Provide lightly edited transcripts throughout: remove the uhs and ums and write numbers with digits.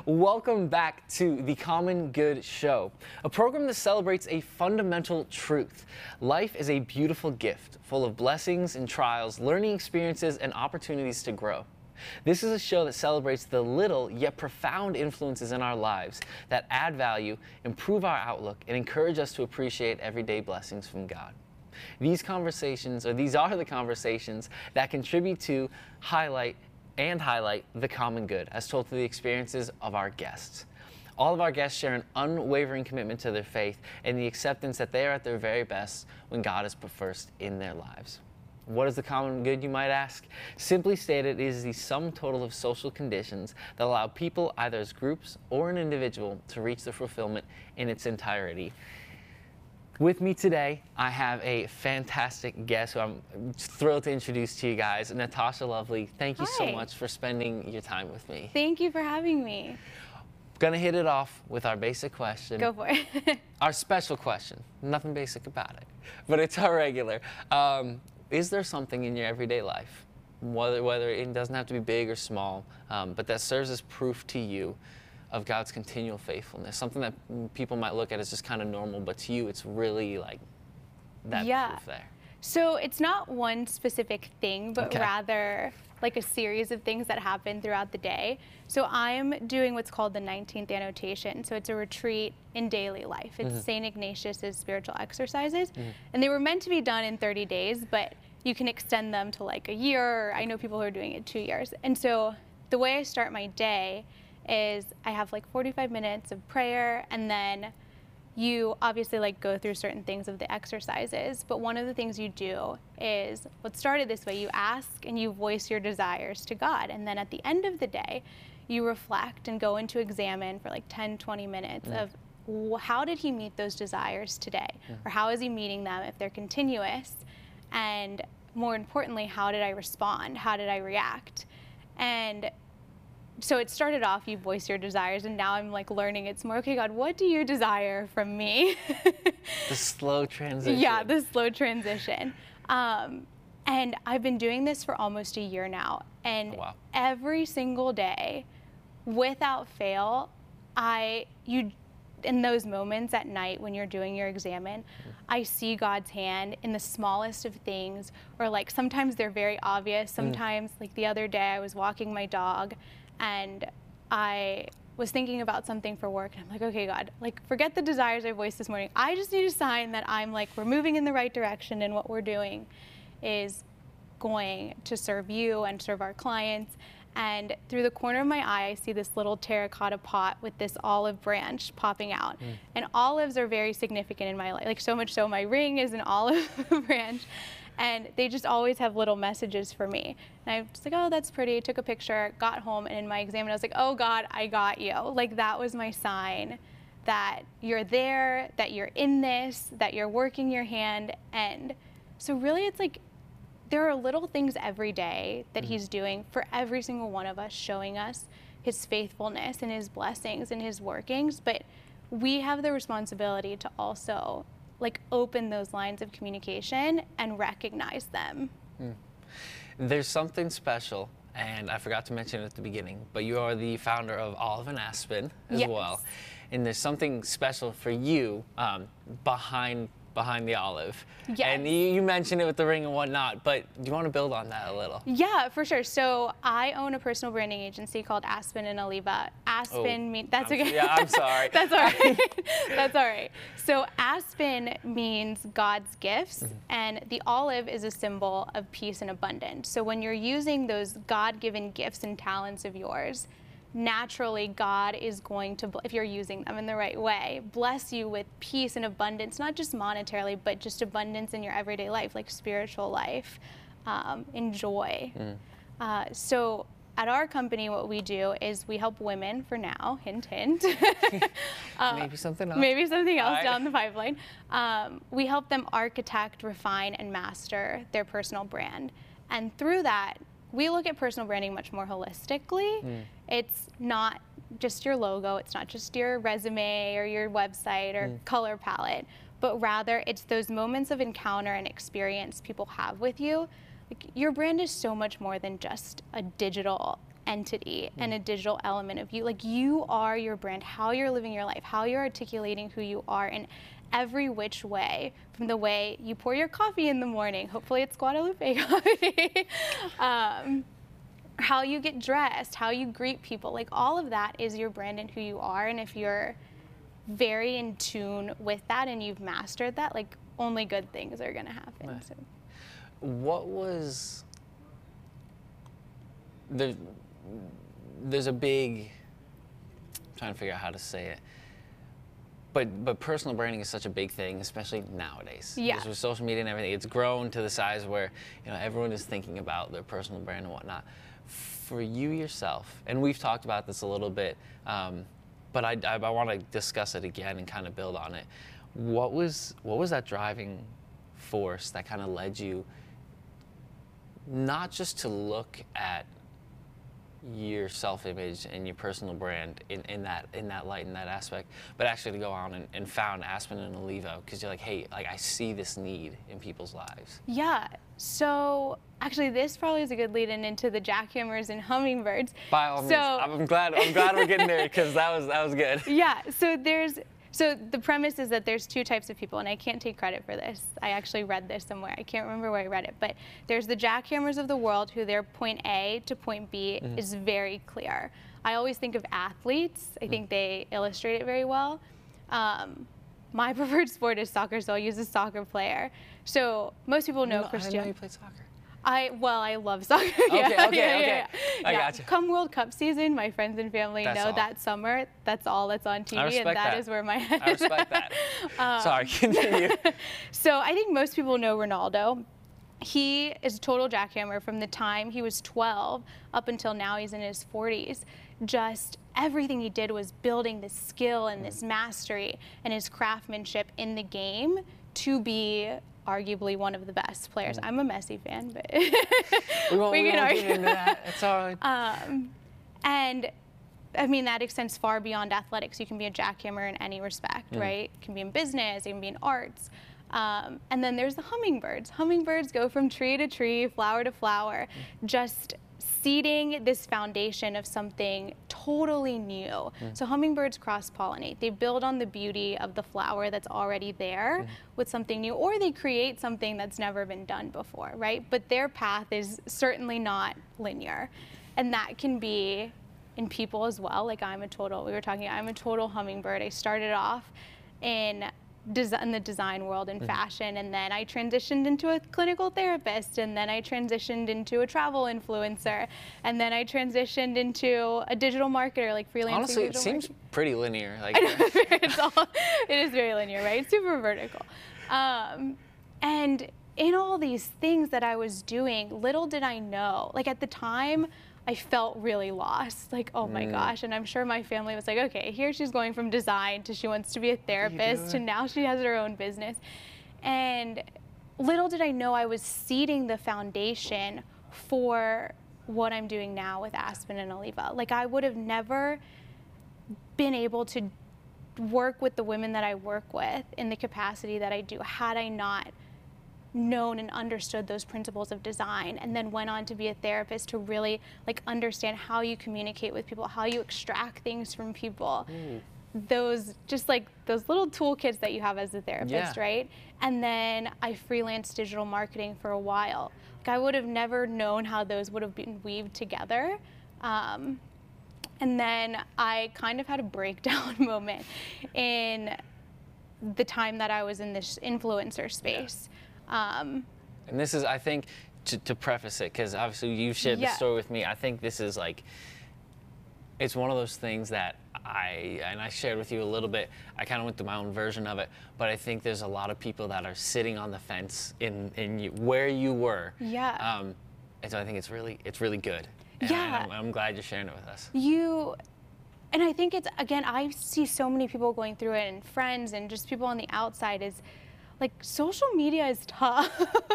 Welcome back to The Common Good Show, a program that celebrates a fundamental truth. Life is a beautiful gift, full of blessings and trials, learning experiences, and opportunities to grow. This is a show that celebrates the little yet profound influences in our lives that add value, improve our outlook, and encourage us to appreciate everyday blessings from God. These are the conversations that contribute to highlight the common good, as told through the experiences of our guests. All of our guests share an unwavering commitment to their faith and the acceptance that they are at their very best when God is put first in their lives. What is the common good, you might ask? Simply stated, it is the sum total of social conditions that allow people, either as groups or an individual, to reach their fulfillment in its entirety. With me today, I have a fantastic guest who I'm thrilled to introduce to you guys, Natasha Lovely. Thank you so much for spending your time with me. Thank you for having me. Gonna hit it off with our basic question. Go for it. Our special question. Nothing basic about it, but it's our regular. Is there something in your everyday life, whether it doesn't have to be big or small, but that serves as proof to you of God's continual faithfulness, something that people might look at as just kind of normal, but to you it's really like that proof there? So it's not one specific thing, but rather like a series of things that happen throughout the day. So I'm doing what's called the 19th annotation. So it's a retreat in daily life. It's St. Ignatius's spiritual exercises. And they were meant to be done in 30 days, but you can extend them to like a year. Or I know people who are doing it 2 years. And so the way I start my day is I have like 45 minutes of prayer, and then you obviously like go through certain things of the exercises, but one of the things you do is, what started this way, you ask and you voice your desires to God, and then at the end of the day you reflect and go into examine for like 10-20 minutes of how did he meet those desires today, or how is he meeting them if they're continuous, and more importantly, how did I respond, how did I react? And so it started off, you voice your desires, and now I'm like learning it's more, okay, God, what do you desire from me? The slow transition. Yeah, the slow transition. And I've been doing this for almost a year now. And every single day, without fail, in those moments at night when you're doing your examine, I see God's hand in the smallest of things, or like sometimes they're very obvious. Sometimes, like the other day, I was walking my dog, and I was thinking about something for work, and I'm like, okay, God, like forget the desires I voiced this morning. I just need a sign that I'm like, we're moving in the right direction, and what we're doing is going to serve you and serve our clients. And through the corner of my eye, I see this little terracotta pot with this olive branch popping out. And olives are very significant in my life, like so much so my ring is an olive branch. And they just always have little messages for me. And I'm just like, oh, that's pretty. Took a picture, got home, and in my exam, I was like, oh God, I got you. Like that was my sign that you're there, that you're in this, that you're working your hand. And so really it's like, there are little things every day that he's doing for every single one of us, showing us his faithfulness and his blessings and his workings. But we have the responsibility to also like open those lines of communication and recognize them. There's something special, and I forgot to mention it at the beginning, but you are the founder of Olive and Aspen as well. And there's something special for you behind the olive. And you mentioned it with the ring and whatnot, but do you want to build on that a little? Yeah, for sure. So I own a personal branding agency called Aspen and Oliva. Aspen means, that's okay. Yeah, I'm sorry. That's all right. That's all right. So Aspen means God's gifts, and the olive is a symbol of peace and abundance. So when you're using those God-given gifts and talents of yours, naturally God is going to, if you're using them in the right way, bless you with peace and abundance, not just monetarily, but just abundance in your everyday life, like spiritual life, and joy. So at our company, what we do is we help women, for now, hint, hint. Maybe something else. Maybe something else down the pipeline. We help them architect, refine, and master their personal brand. And through that, we look at personal branding much more holistically. It's not just your logo, it's not just your resume or your website or color palette, but rather it's those moments of encounter and experience people have with you. Like, your brand is so much more than just a digital entity and a digital element of you. Like, you are your brand, how you're living your life, how you're articulating who you are in every which way, from the way you pour your coffee in the morning, hopefully it's Guadalupe coffee, how you get dressed, how you greet people, like all of that is your brand and who you are. And if you're very in tune with that and you've mastered that, like, only good things are gonna happen. Right. So. What was there's a big, I'm trying to figure out how to say it, but personal branding is such a big thing, especially nowadays. Yeah. Because with social media and everything, it's grown to the size where, you know, everyone is thinking about their personal brand and whatnot. For you yourself, and we've talked about this a little bit, but I want to discuss it again and kind of build on it. What was that driving force that kind of led you not just to look at your self-image and your personal brand in that light, in that aspect, but actually to go on and found Aspen and Olivo, because you're like, hey, like, I see this need in people's lives? Yeah, so actually this probably is a good lead in into the jackhammers and hummingbirds. By all means, I'm glad we're getting there, because that was good. Yeah, so the premise is that there's two types of people, and I can't take credit for this. I actually read this somewhere. I can't remember where I read it, but there's the jackhammers of the world who their point A to point B is very clear. I always think of athletes. I think they illustrate it very well. My preferred sport is soccer, so I'll use a soccer player. So most people know Cristiano. I didn't know you played soccer. I love soccer. Okay. I gotcha. Come World Cup season, my friends and family know that summer, that's all that's on TV, and that is where my head is. I respect that. Sorry, continue. So I think most people know Ronaldo. He is a total jackhammer from the time he was 12 up until now he's in his 40s. Just everything he did was building this skill and this mastery and his craftsmanship in the game to be arguably one of the best players. I'm a Messi fan, but we won't get into that. It's all right. And I mean, that extends far beyond athletics. You can be a jackhammer in any respect, right? It can be in business, it can be in arts. And then there's the hummingbirds. Hummingbirds go from tree to tree, flower to flower, just seeding this foundation of something totally new. So hummingbirds cross-pollinate. They build on the beauty of the flower that's already there with something new, or they create something that's never been done before, right? But their path is certainly not linear. And that can be in people as well. Like, I'm a total hummingbird. I started off in the design world and fashion, and then I transitioned into a clinical therapist, and then I transitioned into a travel influencer, and then I transitioned into a digital marketer, like freelancing. Honestly, it seems pretty linear. Like, it is very linear, right? Super vertical. And in all these things that I was doing, little did I know, like at the time, I felt really lost, like, oh my gosh. And I'm sure my family was like, okay, here she's going from design to she wants to be a therapist, and now she has her own business. And little did I know I was seeding the foundation for what I'm doing now with Aspen and Olivo. Like, I would have never been able to work with the women that I work with in the capacity that I do had I not known and understood those principles of design, and then went on to be a therapist to really like understand how you communicate with people, how you extract things from people. Those just like those little toolkits that you have as a therapist, right? And then I freelanced digital marketing for a while. Like, I would have never known how those would have been weaved together. And then I kind of had a breakdown moment in the time that I was in this influencer space. And this is, I think, to preface it, because obviously you shared the story with me, I think this is like, it's one of those things that I shared with you a little bit. I kind of went through my own version of it, but I think there's a lot of people that are sitting on the fence in where you were. And so I think it's really good. And I'm glad you're sharing it with us. And I think it's, again, I see so many people going through it, and friends and just people on the outside, is like, social media is tough.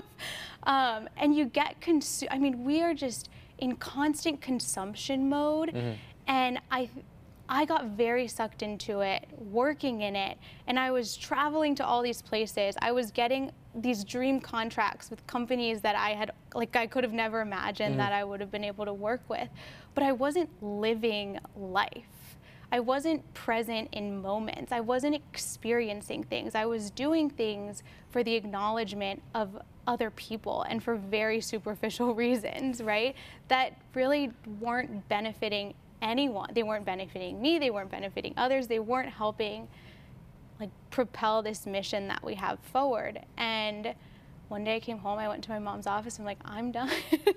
And you get I mean, we are just in constant consumption mode. And I got very sucked into it, working in it, and I was traveling to all these places. I was getting these dream contracts with companies that I could have never imagined that I would have been able to work with, but I wasn't living life. I wasn't present in moments. I wasn't experiencing things. I was doing things for the acknowledgement of other people and for very superficial reasons, right? That really weren't benefiting anyone. They weren't benefiting me. They weren't benefiting others. They weren't helping like propel this mission that we have forward. And one day I came home, I went to my mom's office, I'm like, I'm done.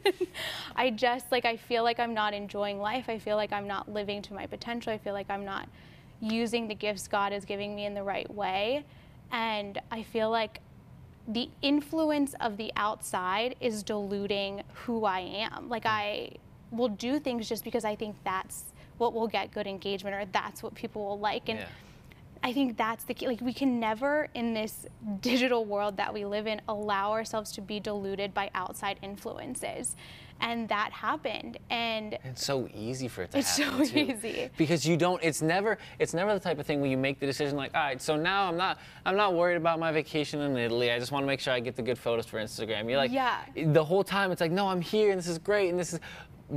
I feel like I'm not enjoying life. I feel like I'm not living to my potential. I feel like I'm not using the gifts God is giving me in the right way. And I feel like the influence of the outside is diluting who I am. Like, I will do things just because I think that's what will get good engagement, or that's what people will like. And I think that's the key. Like, we can never, in this digital world that we live in, allow ourselves to be diluted by outside influences. And that happened. And it's so easy for it to happen. It's so easy. Because you don't, it's never the type of thing where you make the decision like, all right, so now I'm not worried about my vacation in Italy. I just want to make sure I get the good photos for Instagram. You're like, the whole time it's like, no, I'm here and this is great and this is,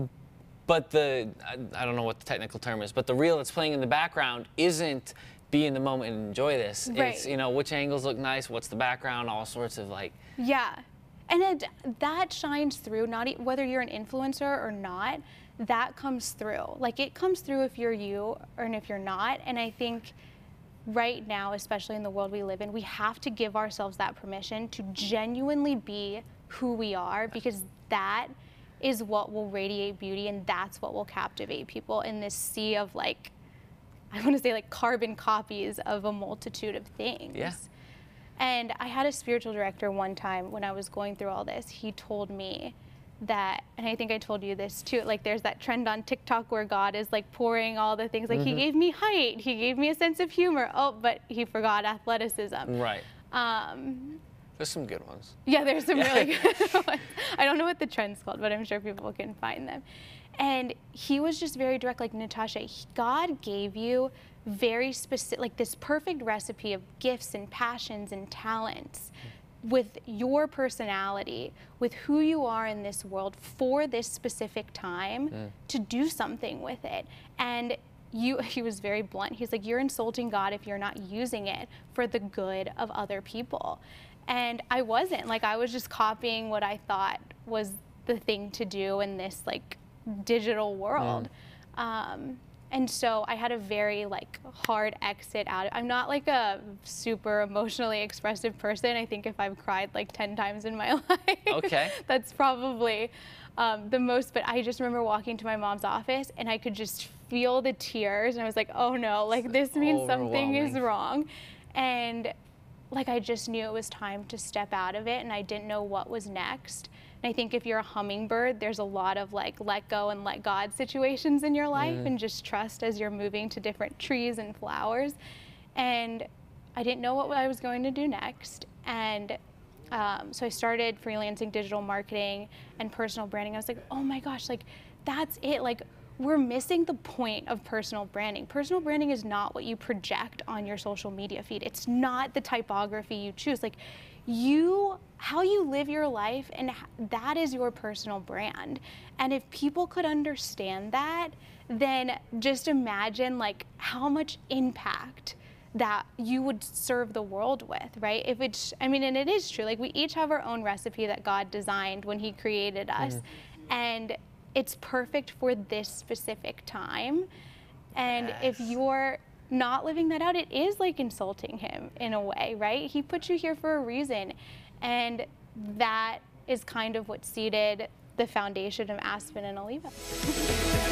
but I don't know what the technical term is, but the reel that's playing in the background isn't be in the moment and enjoy this. Right. It's, which angles look nice, what's the background, all sorts of like. Yeah. And that shines through, whether you're an influencer or not, that comes through. Like, it comes through if you're you or if you're not. And I think right now, especially in the world we live in, we have to give ourselves that permission to genuinely be who we are, because that is what will radiate beauty, and that's what will captivate people in this sea of, like, I want to say, like, carbon copies of a multitude of things. Yeah. And I had a spiritual director one time when I was going through all this. He told me that, and I think I told you this too, like, there's that trend on TikTok where God is like pouring all the things, like, he gave me height, he gave me a sense of humor, but he forgot athleticism. Right. There's some good ones. Yeah, there's some really good ones. I don't know what the trend's called, but I'm sure people can find them. And he was just very direct, like, Natasha, God gave you very specific, like, this perfect recipe of gifts and passions and talents with your personality, with who you are in this world for this specific time to do something with it. And he was very blunt. He's like, you're insulting God if you're not using it for the good of other people. And I wasn't. Like, I was just copying what I thought was the thing to do in this, like, digital world. And so I had a very, like, hard exit out. I'm not, like, a super emotionally expressive person. I think if I've cried, like, 10 times in my life, that's probably the most. But I just remember walking to my mom's office, and I could just feel the tears. And I was like, oh, no, like, this means something is wrong. And, like, I just knew it was time to step out of it, and I didn't know what was next. And I think if you're a hummingbird, there's a lot of, like, let go and let God situations in your life, and just trust as you're moving to different trees and flowers. And I didn't know what I was going to do next. And so I started freelancing digital marketing and personal branding. I was like, oh my gosh, like, that's it. Like, we're missing the point of personal branding. Personal branding is not what you project on your social media feed. It's not the typography you choose. Like, how you live your life, and that is your personal brand. And if people could understand that, then just imagine, like, how much impact that you would serve the world with, right? If it's, I mean, and it is true, like, we each have our own recipe that God designed when he created us, and it's perfect for this specific time. And if you're not living that out, it is like insulting him in a way, right? He put you here for a reason. And that is kind of what seeded the foundation of Aspen and Oliva.